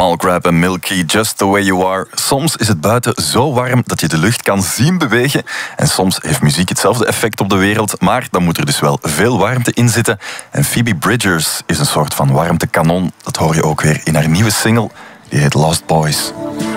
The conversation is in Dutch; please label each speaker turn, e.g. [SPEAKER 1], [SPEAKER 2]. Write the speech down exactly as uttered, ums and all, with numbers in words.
[SPEAKER 1] Malgrab en Milky, Just the Way You Are. Soms is het buiten zo warm dat je de lucht kan zien bewegen. En soms heeft muziek hetzelfde effect op de wereld, maar dan moet er dus wel veel warmte in zitten. En Phoebe Bridgers is een soort van warmtekanon. Dat hoor je ook weer in haar nieuwe single, die heet Lost Boys.